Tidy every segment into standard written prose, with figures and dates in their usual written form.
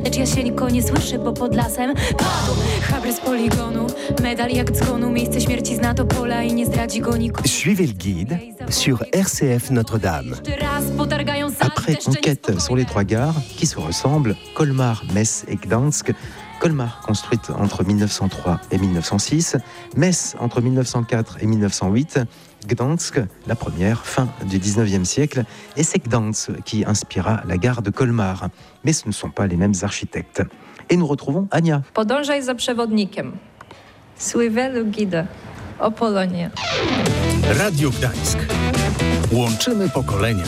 lecz ja się nikogo nie słyszy, bo pod lasem padł Habry z poligonu, medal jak dzwonu, miejsce śmierci zna to pola i nie zdradzi go nikogo. Suivez le guide sur RCF Notre-Dame. Après enquête sur les trois gares qui se ressemblent, Colmar, Metz et Gdansk. Colmar, construite entre 1903 et 1906, Metz entre 1904 et 1908, Gdansk, la première, fin du 19e siècle, et c'est Gdansk qui inspira la gare de Colmar. Mais ce ne sont pas les mêmes architectes. Et nous retrouvons Ania. Podążaj za przewodnikiem. Suivez le guide. O Polonie. Radio Gdańsk. Łączymy pokolenia.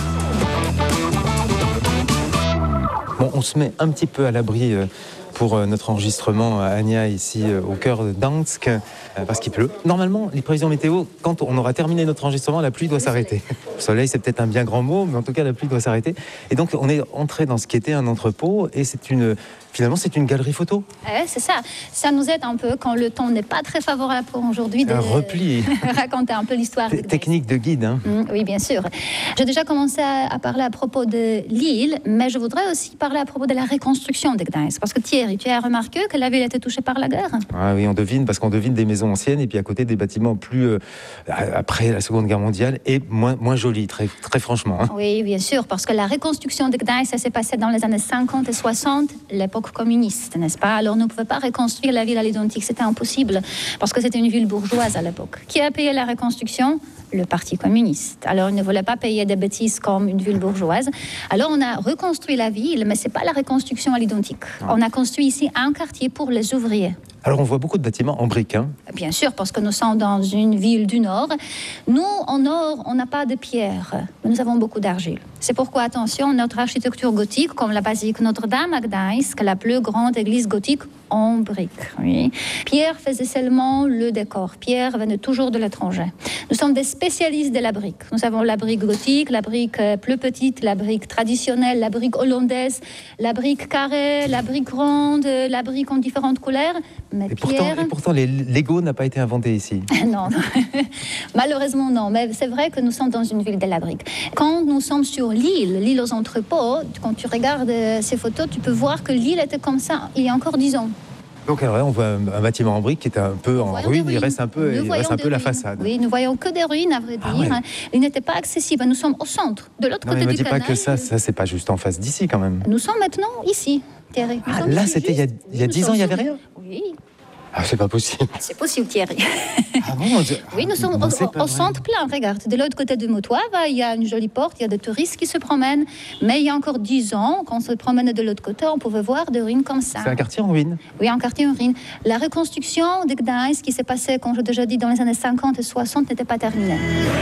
Bon, on se met un petit peu à l'abri pour notre enregistrement à Ania, ici au cœur de Gdansk, parce qu'il pleut. Normalement, les prévisions météo, quand on aura terminé notre enregistrement, la pluie doit s'arrêter. Le soleil, c'est peut-être un bien grand mot, mais en tout cas, la pluie doit s'arrêter. Et donc, on est entré dans ce qui était un entrepôt, et finalement, c'est une galerie photo. C'est ça. Ça nous aide un peu quand le temps n'est pas très favorable pour aujourd'hui de raconter un peu l'histoire. Technique de guide. Hein. Oui, bien sûr. J'ai déjà commencé à parler à propos de l'île, mais je voudrais aussi parler à propos de la reconstruction de Gdańsk. Parce que Thierry, tu as remarqué que la ville a été touchée par la guerre? Ah oui, on devine, parce qu'on devine des maisons anciennes et puis à côté des bâtiments plus après la Seconde Guerre mondiale et moins jolis, très, très franchement. Hein. Oui, bien sûr, parce que la reconstruction de Gdańsk, ça s'est passé dans les années 50 et 60, l'époque communiste, n'est-ce pas? Alors, on ne pouvait pas reconstruire la ville à l'identique, c'était impossible, parce que c'était une ville bourgeoise à l'époque. Qui a payé la reconstruction? Le Parti communiste. Alors, il ne voulait pas payer des bêtises comme une ville bourgeoise. Alors, on a reconstruit la ville, mais ce n'est pas la reconstruction à l'identique. On a construit ici un quartier pour les ouvriers. Alors, on voit beaucoup de bâtiments en briques. Hein. Bien sûr, parce que nous sommes dans une ville du Nord. Nous, en Nord, on n'a pas de pierre, mais nous avons beaucoup d'argile. C'est pourquoi, attention, notre architecture gothique, comme la basilique Notre-Dame à Gdańsk, la plus grande église gothique en briques. Oui. Pierre faisait seulement le décor. Pierre venait toujours de l'étranger. Nous sommes des spécialistes de la brique. Nous avons la brique gothique, la brique plus petite, la brique traditionnelle, la brique hollandaise, la brique carrée, la brique ronde, la brique en différentes couleurs. Mais pourtant, les Lego n'a pas été inventé ici. Non, malheureusement non. Mais c'est vrai que nous sommes dans une ville de la brique. Quand nous sommes sur l'île aux entrepôts, quand tu regardes ces photos, tu peux voir que l'île était comme ça il y a encore 10 ans. Donc alors là, on voit un bâtiment en briques qui est un peu en ruine, il reste un peu la façade. Oui, nous voyons que des ruines, à vrai dire. Ouais. Il n'était pas accessible. Nous sommes au centre, de l'autre côté du canal. Ne me dis pas que ça c'est pas juste en face d'ici quand même. Nous sommes maintenant ici, Thierry. Là, c'était il y a 10 ans, il n'y avait rien. Oui. Ah, c'est pas possible. C'est possible, Thierry. Ah bon? Oui, nous sommes au centre plein. Regarde, de l'autre côté du Motois, il y a une jolie porte, il y a des touristes qui se promènent. Mais il y a encore 10 ans, quand on se promenait de l'autre côté, on pouvait voir des ruines comme ça. C'est un quartier en ruine? Oui, un quartier en ruine. La reconstruction de Gdańsk, qui s'est passée, comme j'ai déjà dit, dans les années 50 et 60, n'était pas terminée.